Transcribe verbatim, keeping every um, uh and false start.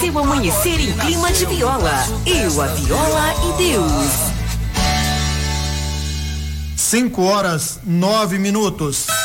seu amanhecer em clima de viola. Eu, a viola e Deus. Cinco horas, nove minutos.